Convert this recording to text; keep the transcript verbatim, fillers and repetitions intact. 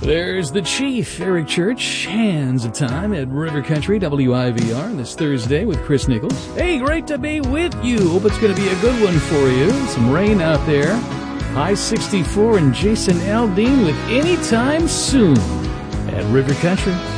There's the Chief, Eric Church, Hands of Time at River Country W I V R this Thursday with Chris Nichols. Hey, great to be with you. Hope it's going to be a good one for you. Some rain out there. High sixty-four and Jason Aldean with Anytime Soon at River Country.